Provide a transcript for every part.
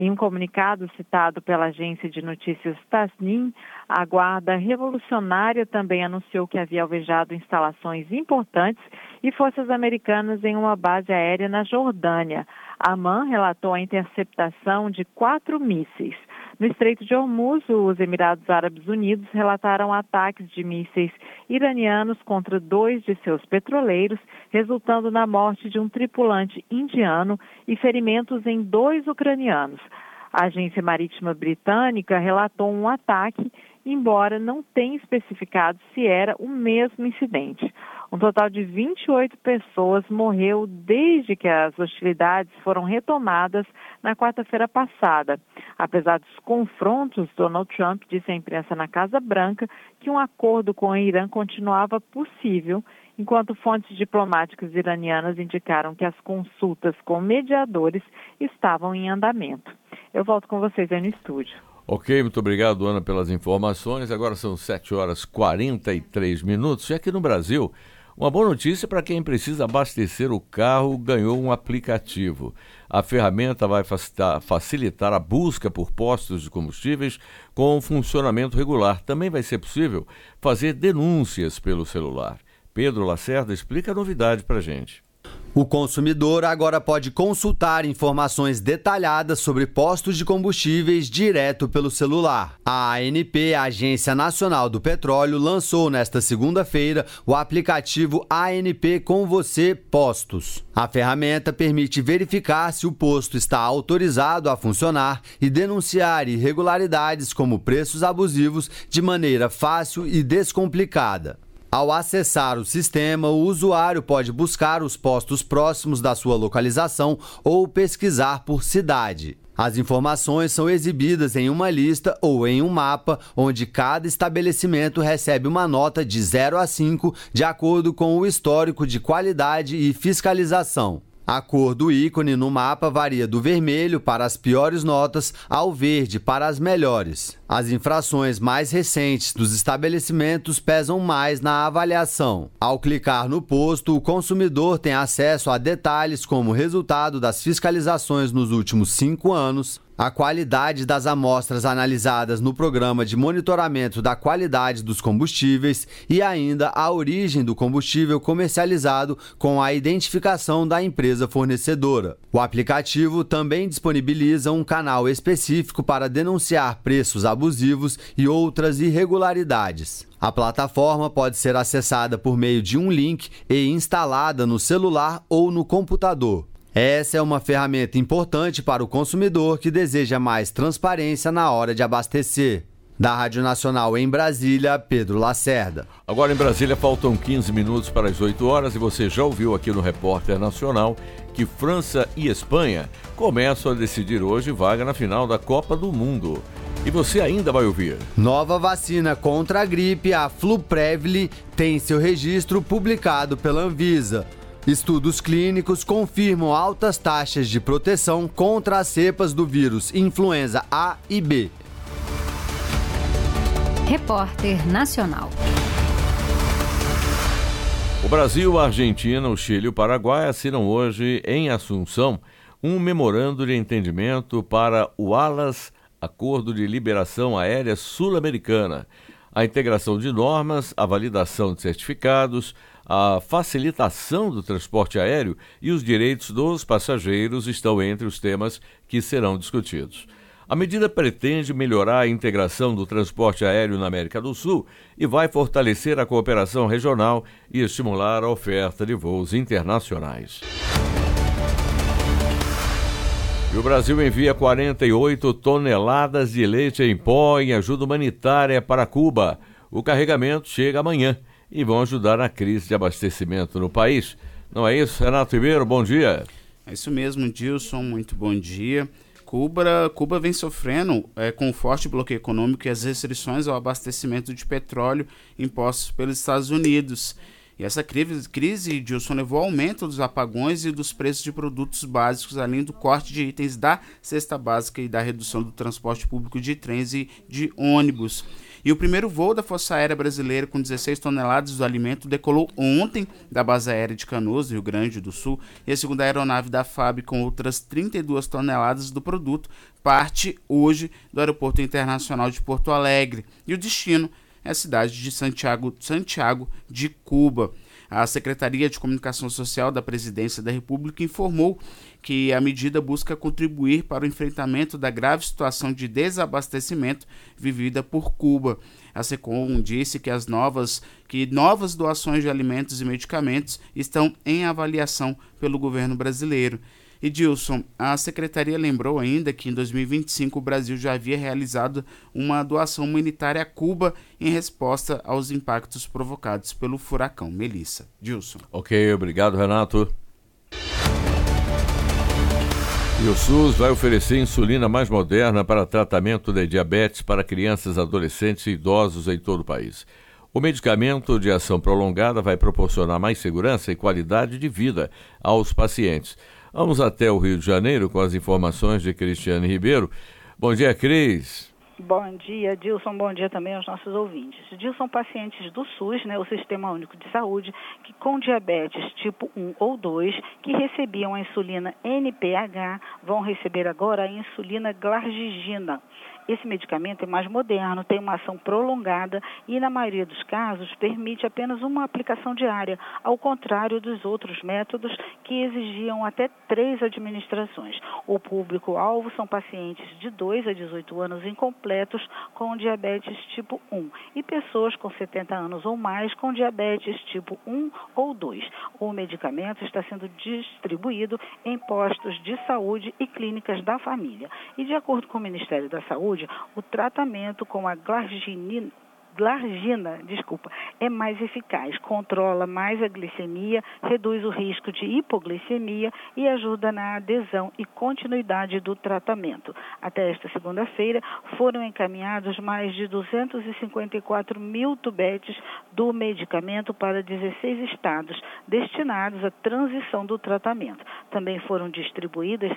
Em um comunicado citado pela agência de notícias Tasnim, a Guarda Revolucionária também anunciou que havia alvejado instalações importantes e forças americanas em uma base aérea na Jordânia. A AMAN relatou a interceptação de 4 mísseis. No Estreito de Hormuz, os Emirados Árabes Unidos relataram ataques de mísseis iranianos contra 2 de seus petroleiros, resultando na morte de um tripulante indiano e ferimentos em 2 ucranianos. A Agência Marítima Britânica relatou um ataque, embora não tenha especificado se era o mesmo incidente. Um total de 28 pessoas morreu desde que as hostilidades foram retomadas na quarta-feira passada. Apesar dos confrontos, Donald Trump disse à imprensa na Casa Branca que um acordo com o Irã continuava possível, enquanto fontes diplomáticas iranianas indicaram que as consultas com mediadores estavam em andamento. Eu volto com vocês aí no estúdio. Ok, muito obrigado, Ana, pelas informações. Agora são 7h43. E aqui no Brasil, uma boa notícia para quem precisa abastecer o carro ganhou um aplicativo. A ferramenta vai facilitar a busca por postos de combustíveis com funcionamento regular. Também vai ser possível fazer denúncias pelo celular. Pedro Lacerda explica a novidade para a gente. O consumidor agora pode consultar informações detalhadas sobre postos de combustíveis direto pelo celular. A ANP, a Agência Nacional do Petróleo, lançou nesta segunda-feira o aplicativo ANP Com Você Postos. A ferramenta permite verificar se o posto está autorizado a funcionar e denunciar irregularidades como preços abusivos de maneira fácil e descomplicada. Ao acessar o sistema, o usuário pode buscar os postos próximos da sua localização ou pesquisar por cidade. As informações são exibidas em uma lista ou em um mapa, onde cada estabelecimento recebe uma nota de 0 a 5, de acordo com o histórico de qualidade e fiscalização. A cor do ícone no mapa varia do vermelho para as piores notas ao verde para as melhores. As infrações mais recentes dos estabelecimentos pesam mais na avaliação. Ao clicar no posto, o consumidor tem acesso a detalhes como resultado das fiscalizações nos últimos 5 anos, a qualidade das amostras analisadas no programa de monitoramento da qualidade dos combustíveis e ainda a origem do combustível comercializado com a identificação da empresa fornecedora. O aplicativo também disponibiliza um canal específico para denunciar preços abusivos e outras irregularidades. A plataforma pode ser acessada por meio de um link e instalada no celular ou no computador. Essa é uma ferramenta importante para o consumidor que deseja mais transparência na hora de abastecer. Da Rádio Nacional em Brasília, Pedro Lacerda. Agora em Brasília faltam 15 minutos para as 8 horas e você já ouviu aqui no Repórter Nacional que França e Espanha começam a decidir hoje vaga na final da Copa do Mundo. E você ainda vai ouvir. Nova vacina contra a gripe, a Fluprevli, tem seu registro publicado pela Anvisa. Estudos clínicos confirmam altas taxas de proteção contra as cepas do vírus influenza A e B. Repórter Nacional. O Brasil, a Argentina, o Chile e o Paraguai assinam hoje, em Assunção, um memorando de entendimento para o ALAS, Acordo de Liberação Aérea Sul-Americana. A integração de normas, a validação de certificados, a facilitação do transporte aéreo e os direitos dos passageiros estão entre os temas que serão discutidos. A medida pretende melhorar a integração do transporte aéreo na América do Sul e vai fortalecer a cooperação regional e estimular a oferta de voos internacionais. E o Brasil envia 48 toneladas de leite em pó em ajuda humanitária para Cuba. O carregamento chega amanhã e vão ajudar na crise de abastecimento no país. Não é isso, Renato Ribeiro? Bom dia. É isso mesmo, Dilson. Muito bom dia. Cuba vem sofrendo com um forte bloqueio econômico e as restrições ao abastecimento de petróleo impostos pelos Estados Unidos. E essa crise, Dilson, levou ao aumento dos apagões e dos preços de produtos básicos, além do corte de itens da cesta básica e da redução do transporte público de trens e de ônibus. E o primeiro voo da Força Aérea Brasileira com 16 toneladas do alimento decolou ontem da base aérea de Canoas, Rio Grande do Sul, e a segunda aeronave da FAB com outras 32 toneladas do produto parte hoje do Aeroporto Internacional de Porto Alegre. E o destino é a cidade de Santiago de Cuba. A Secretaria de Comunicação Social da Presidência da República informou que a medida busca contribuir para o enfrentamento da grave situação de desabastecimento vivida por Cuba. A SECOM disse que novas doações de alimentos e medicamentos estão em avaliação pelo governo brasileiro. E Dilson, a Secretaria lembrou ainda que em 2025 o Brasil já havia realizado uma doação humanitária a Cuba em resposta aos impactos provocados pelo furacão Melissa. Dilson. Ok, obrigado, Renato. E o SUS vai oferecer insulina mais moderna para tratamento de diabetes para crianças, adolescentes e idosos em todo o país. O medicamento de ação prolongada vai proporcionar mais segurança e qualidade de vida aos pacientes. Vamos até o Rio de Janeiro com as informações de Cristiane Ribeiro. Bom dia, Cris. Bom dia, Dilson. Bom dia também aos nossos ouvintes. Dilson, pacientes do SUS, o Sistema Único de Saúde, que com diabetes tipo 1 ou 2, que recebiam a insulina NPH, vão receber agora a insulina Glargina. Esse medicamento é mais moderno, tem uma ação prolongada e, na maioria dos casos, permite apenas uma aplicação diária, ao contrário dos outros métodos que exigiam até 3 administrações. O público-alvo são pacientes de 2 a 18 anos incompletos com diabetes tipo 1 e pessoas com 70 anos ou mais com diabetes tipo 1 ou 2. O medicamento está sendo distribuído em postos de saúde e clínicas da família. E, de acordo com o Ministério da Saúde, o tratamento com a Glargina é mais eficaz, controla mais a glicemia, reduz o risco de hipoglicemia e ajuda na adesão e continuidade do tratamento. Até esta segunda-feira, foram encaminhados mais de 254 mil tubetes do medicamento para 16 estados, destinados à transição do tratamento. Também foram distribuídas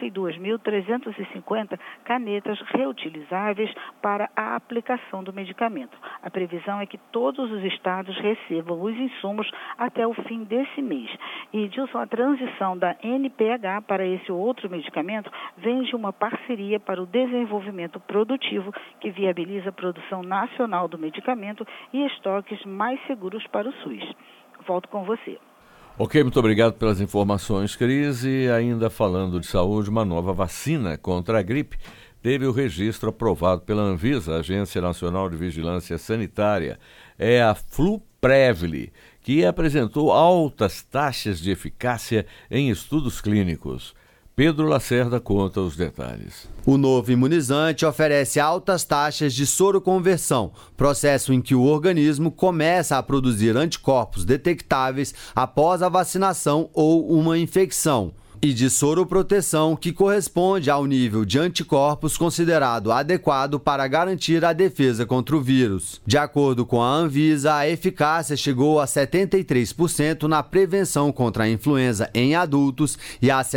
52.350 canetas reutilizáveis para a aplicação do medicamento. A previsão é que todos os estados recebam os insumos até o fim desse mês. E, Dilson, a transição da NPH para esse outro medicamento vem de uma parceria para o desenvolvimento produtivo que viabiliza a produção nacional do medicamento e estoques mais seguros para o SUS. Volto com você. Ok, muito obrigado pelas informações, Cris. E ainda falando de saúde, uma nova vacina contra a gripe teve o registro aprovado pela Anvisa, Agência Nacional de Vigilância Sanitária. É a Fluprevli, que apresentou altas taxas de eficácia em estudos clínicos. Pedro Lacerda conta os detalhes. O novo imunizante oferece altas taxas de soroconversão, processo em que o organismo começa a produzir anticorpos detectáveis após a vacinação ou uma infecção, e de soroproteção, que corresponde ao nível de anticorpos considerado adequado para garantir a defesa contra o vírus. De acordo com a Anvisa, a eficácia chegou a 73% na prevenção contra a influenza em adultos e a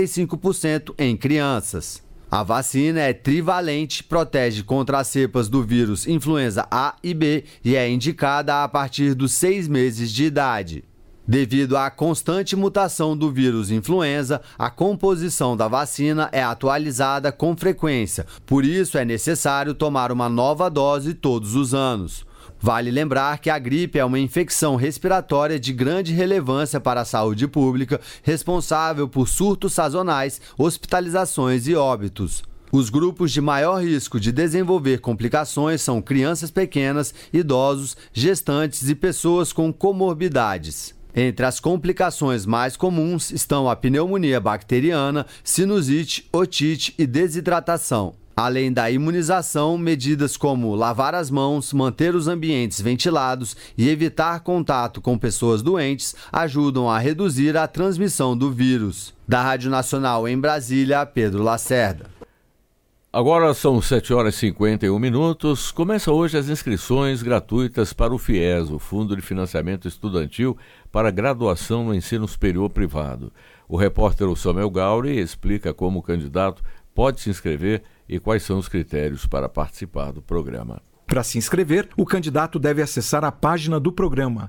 65% em crianças. A vacina é trivalente, protege contra as cepas do vírus influenza A e B e é indicada a partir dos 6 meses de idade. Devido à constante mutação do vírus influenza, a composição da vacina é atualizada com frequência, por isso é necessário tomar uma nova dose todos os anos. Vale lembrar que a gripe é uma infecção respiratória de grande relevância para a saúde pública, responsável por surtos sazonais, hospitalizações e óbitos. Os grupos de maior risco de desenvolver complicações são crianças pequenas, idosos, gestantes e pessoas com comorbidades. Entre as complicações mais comuns estão a pneumonia bacteriana, sinusite, otite e desidratação. Além da imunização, medidas como lavar as mãos, manter os ambientes ventilados e evitar contato com pessoas doentes ajudam a reduzir a transmissão do vírus. Da Rádio Nacional em Brasília, Pedro Lacerda. Agora são 7h51. Começa hoje as inscrições gratuitas para o FIES, o Fundo de Financiamento Estudantil para Graduação no Ensino Superior Privado. O repórter Samuel Gauri explica como o candidato pode se inscrever e quais são os critérios para participar do programa. Para se inscrever, o candidato deve acessar a página do programa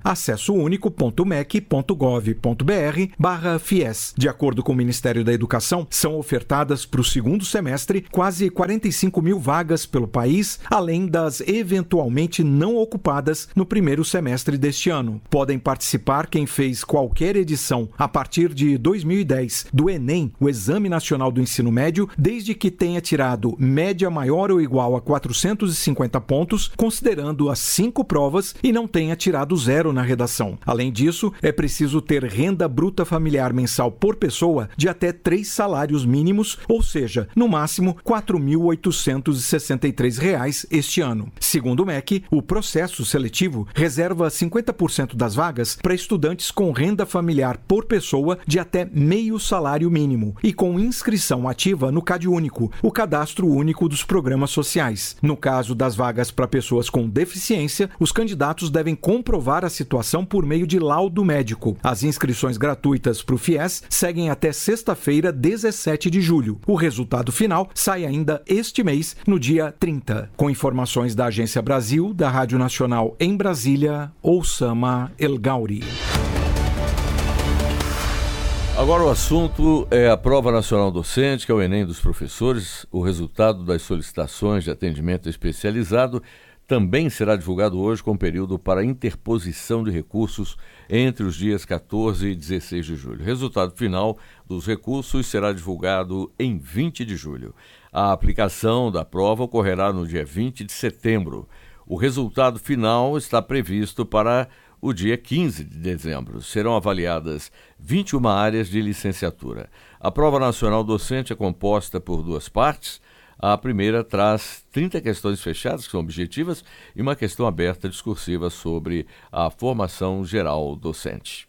acessounico.mec.gov.br/FIES. De acordo com o Ministério da Educação, são ofertadas para o segundo semestre quase 45 mil vagas pelo país, além das eventualmente não ocupadas no primeiro semestre deste ano. Podem participar quem fez qualquer edição a partir de 2010 do Enem, o Exame Nacional do Ensino Médio, desde que tenha tirado média maior ou igual a 450 pontos, considerando as 5 provas e não tenha tirado 0 na redação. Além disso, é preciso ter renda bruta familiar mensal por pessoa de até 3 salários mínimos, ou seja, no máximo R$ 4.863 este ano. Segundo o MEC, o processo seletivo reserva 50% das vagas para estudantes com renda familiar por pessoa de até meio salário mínimo e com inscrição ativa no CadÚnico, o Cadastro Único dos Programas Sociais. No caso das vagas para pessoas com deficiência, os candidatos devem comprovar a situação por meio de laudo médico. As inscrições gratuitas para o FIES seguem até sexta-feira, 17 de julho. O resultado final sai ainda este mês, no dia 30. Com informações da Agência Brasil, da Rádio Nacional em Brasília, Osama El Gauri. Agora o assunto é a Prova Nacional Docente, que é o Enem dos professores. O resultado das solicitações de atendimento especializado também será divulgado hoje com período para interposição de recursos entre os dias 14 e 16 de julho. O resultado final dos recursos será divulgado em 20 de julho. A aplicação da prova ocorrerá no dia 20 de setembro. O resultado final está previsto para o dia 15 de dezembro. Serão avaliadas 21 áreas de licenciatura. A Prova Nacional Docente é composta por 2 partes. A primeira traz 30 questões fechadas, que são objetivas, e uma questão aberta discursiva sobre a formação geral docente.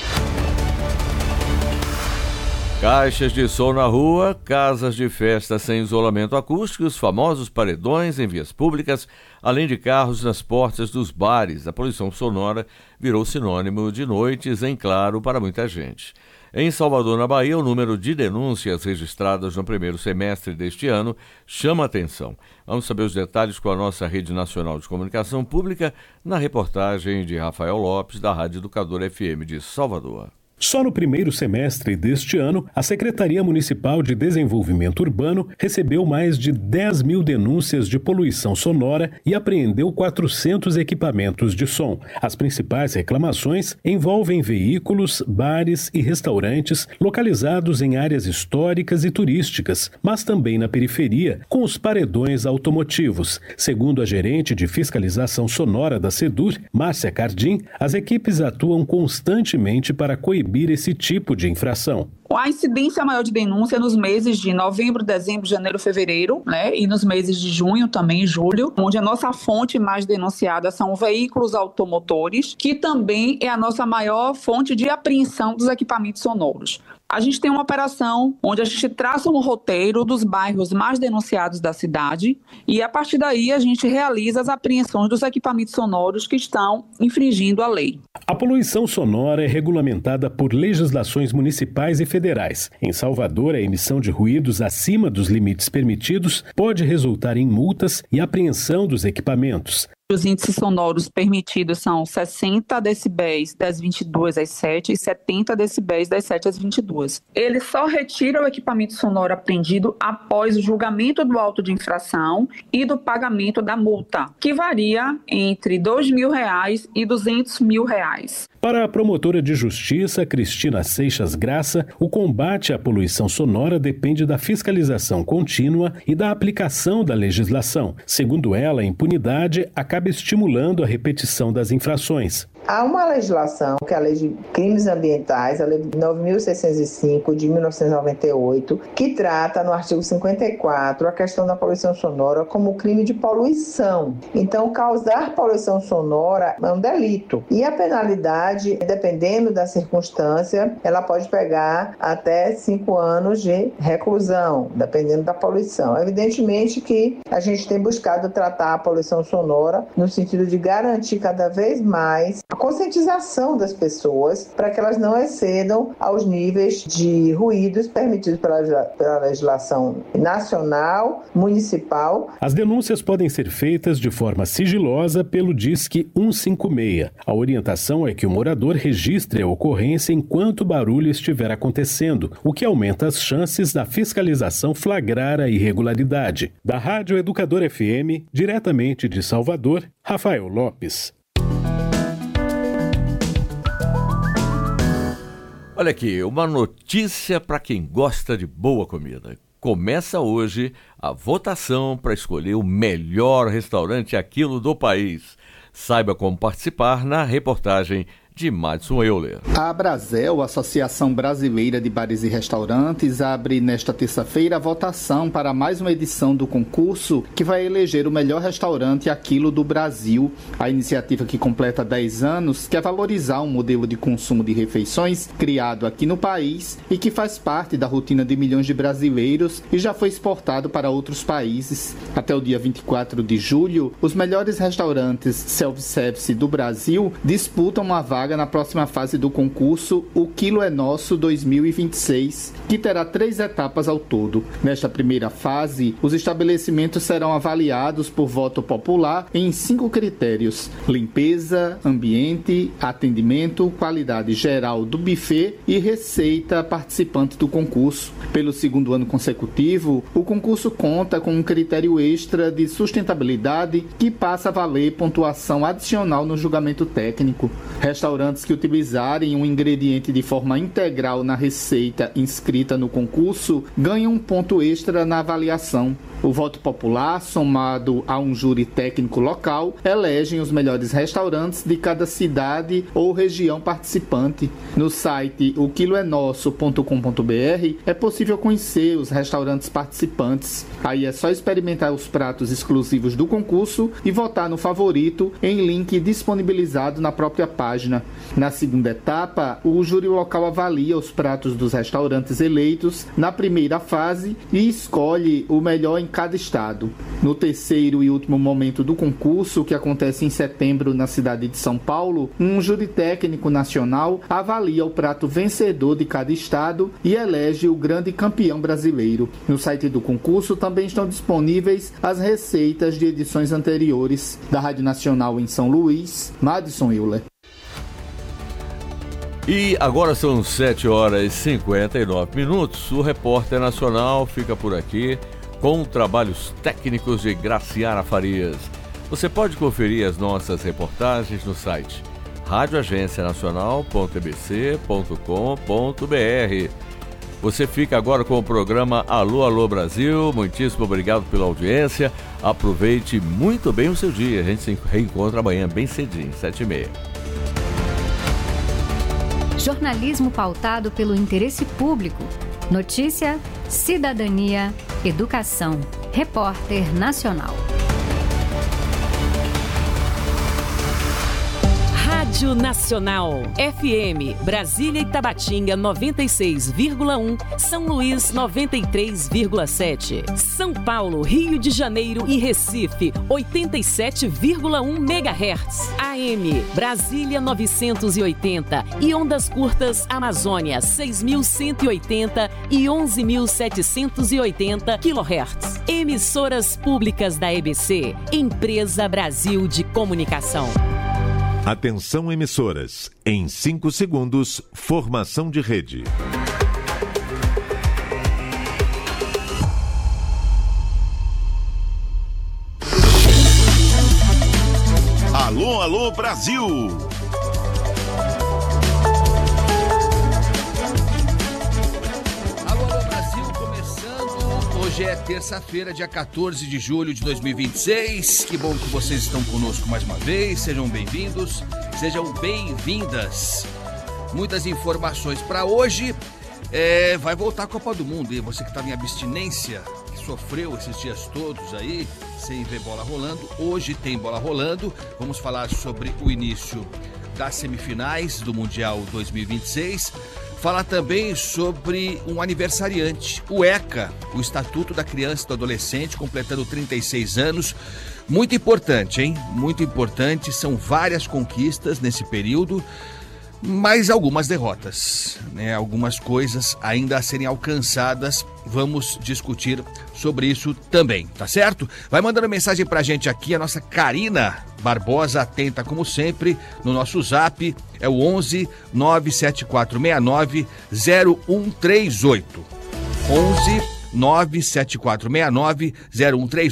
Caixas de som na rua, casas de festa sem isolamento acústico, os famosos paredões em vias públicas, além de carros nas portas dos bares. A poluição sonora virou sinônimo de noites em claro para muita gente. Em Salvador, na Bahia, o número de denúncias registradas no primeiro semestre deste ano chama atenção. Vamos saber os detalhes com a nossa Rede Nacional de Comunicação Pública na reportagem de Rafael Lopes, da Rádio Educadora FM de Salvador. Só no primeiro semestre deste ano, a Secretaria Municipal de Desenvolvimento Urbano recebeu mais de 10 mil denúncias de poluição sonora e apreendeu 400 equipamentos de som. As principais reclamações envolvem veículos, bares e restaurantes localizados em áreas históricas e turísticas, mas também na periferia, com os paredões automotivos. Segundo a gerente de fiscalização sonora da SEDUR, Márcia Cardim, as equipes atuam constantemente para coibir esse tipo de infração. A incidência maior de denúncia nos meses de novembro, dezembro, janeiro, fevereiro, e nos meses de junho também, julho, onde a nossa fonte mais denunciada são veículos automotores, que também é a nossa maior fonte de apreensão dos equipamentos sonoros. A gente tem uma operação onde a gente traça um roteiro dos bairros mais denunciados da cidade e, a partir daí, a gente realiza as apreensões dos equipamentos sonoros que estão infringindo a lei. A poluição sonora é regulamentada por legislações municipais e federais. Em Salvador, a emissão de ruídos acima dos limites permitidos pode resultar em multas e apreensão dos equipamentos. Os índices sonoros permitidos são 60 decibéis das 22 às 7 e 70 decibéis das 7 às 22. Ele só retira o equipamento sonoro apreendido após o julgamento do auto de infração e do pagamento da multa, que varia entre R$ 2.000 e R$ 200.000. Para a promotora de justiça, Cristina Seixas Graça, o combate à poluição sonora depende da fiscalização contínua e da aplicação da legislação. Segundo ela, a impunidade acaba estimulando a repetição das infrações. Há uma legislação, que é a Lei de Crimes Ambientais, a Lei 9.605 de 1998, que trata no artigo 54 a questão da poluição sonora como crime de poluição. Então, causar poluição sonora é um delito. E a penalidade, dependendo da circunstância, ela pode pegar até 5 anos de reclusão, dependendo da poluição. Evidentemente que a gente tem buscado tratar a poluição sonora no sentido de garantir cada vez mais a conscientização das pessoas para que elas não excedam aos níveis de ruídos permitidos pela legislação nacional, municipal. As denúncias podem ser feitas de forma sigilosa pelo Disque 156. A orientação é que o morador registre a ocorrência enquanto o barulho estiver acontecendo, o que aumenta as chances da fiscalização flagrar a irregularidade. Da Rádio Educador FM, diretamente de Salvador, Rafael Lopes. Olha aqui, uma notícia para quem gosta de boa comida. Começa hoje a votação para escolher o melhor restaurante aquilo do país. Saiba como participar na reportagem de Madison Euler. A Abrazel, Associação Brasileira de Bares e Restaurantes, abre nesta terça-feira a votação para mais uma edição do concurso que vai eleger o melhor restaurante aquilo do Brasil. A iniciativa, que completa 10 anos, quer valorizar um modelo de consumo de refeições criado aqui no país e que faz parte da rotina de milhões de brasileiros e já foi exportado para outros países. Até o dia 24 de julho, os melhores restaurantes self-service do Brasil disputam uma vaga na próxima fase do concurso O Quilo é Nosso 2026, que terá 3 etapas ao todo. Nesta primeira fase, os estabelecimentos serão avaliados por voto popular em 5 critérios: limpeza, ambiente, atendimento, qualidade geral do buffet e receita participante do concurso. Pelo segundo ano consecutivo, o concurso conta com um critério extra de sustentabilidade que passa a valer pontuação adicional no julgamento técnico. Restaurantes que utilizarem um ingrediente de forma integral na receita inscrita no concurso ganham um ponto extra na avaliação. O voto popular, somado a um júri técnico local, elegem os melhores restaurantes de cada cidade ou região participante. No site oquiloenosso.com.br é possível conhecer os restaurantes participantes. Aí é só experimentar os pratos exclusivos do concurso e votar no favorito em link disponibilizado na própria página. Na segunda etapa, o júri local avalia os pratos dos restaurantes eleitos na primeira fase e escolhe o melhor em cada estado. No terceiro e último momento do concurso, que acontece em setembro na cidade de São Paulo, um júri técnico nacional avalia o prato vencedor de cada estado e elege o grande campeão brasileiro. No site do concurso também estão disponíveis as receitas de edições anteriores. Da Rádio Nacional em São Luís, Madison Euler. E agora são 7h59. O Repórter Nacional fica por aqui com trabalhos técnicos de Graciara Farias. Você pode conferir as nossas reportagens no site radioagencianacional.ebc.com.br. Você fica agora com o programa Alô, Alô Brasil. Muitíssimo obrigado pela audiência. Aproveite muito bem o seu dia. A gente se reencontra amanhã bem cedinho, 7h30. Jornalismo pautado pelo interesse público. Notícia, cidadania, educação. Repórter Nacional. Rádio Nacional, FM, Brasília e Tabatinga 96,1, São Luís 93,7, São Paulo, Rio de Janeiro e Recife 87,1 MHz, AM, Brasília 980 e ondas curtas Amazônia 6.180 e 11.780 kHz. Emissoras públicas da EBC, Empresa Brasil de Comunicação. Atenção, emissoras. Em 5 segundos, formação de rede. Alô, alô, Brasil! Alô, alô, Brasil, começando. Hoje é terça-feira, dia 14 de julho de 2026. Que bom que vocês estão conosco mais uma vez. Sejam bem-vindos. Sejam bem-vindas. Muitas informações para hoje. Vai voltar a Copa do Mundo. E você que estava em abstinência, que sofreu esses dias todos aí, sem ver bola rolando, hoje tem bola rolando. Vamos falar sobre o início das semifinais do Mundial 2026. Falar também sobre um aniversariante, o ECA, o Estatuto da Criança e do Adolescente, completando 36 anos. Muito importante, hein? Muito importante. São várias conquistas nesse período, mas algumas derrotas, né? Algumas coisas ainda a serem alcançadas. Vamos discutir sobre isso também, tá certo? Vai mandando mensagem pra gente aqui, a nossa Karina Barbosa, atenta como sempre, no nosso zap, é o 11 97469 0138. 11 97469 0138.